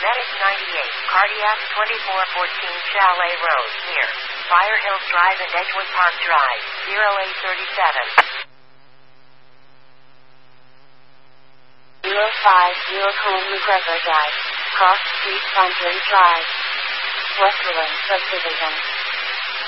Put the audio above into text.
Medic 98, Cardiac 2414 Chalet Road, near Fire Hills Drive and Edgewood Park Drive, 0837. 050 Home McGregor Drive, Cross Street, Frontier Drive, Westland Subdivision.